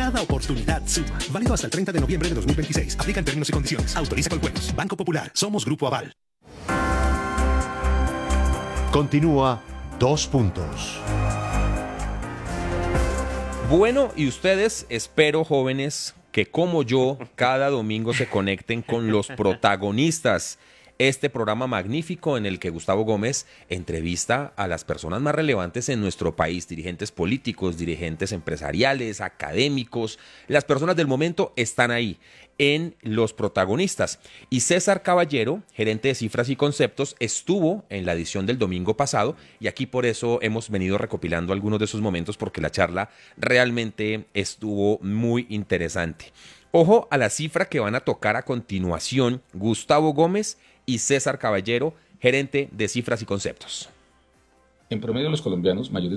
Cada oportunidad suma. Válido hasta el 30 de noviembre de 2026. Aplican términos y condiciones. Autoriza con juegos. Banco Popular. Somos Grupo Aval. Continúa 2 puntos. Bueno, y ustedes, espero, jóvenes, que como yo, cada domingo se conecten con los protagonistas. Este programa magnífico en el que Gustavo Gómez entrevista a las personas más relevantes en nuestro país, dirigentes políticos, dirigentes empresariales, académicos. Las personas del momento están ahí en Los Protagonistas. Y César Caballero, gerente de cifras y conceptos, estuvo en la edición del domingo pasado y aquí por eso hemos venido recopilando algunos de sus momentos porque la charla realmente estuvo muy interesante. Ojo a la cifra que van a tocar a continuación Gustavo Gómez y César Caballero, gerente de cifras y conceptos. En promedio, los colombianos mayores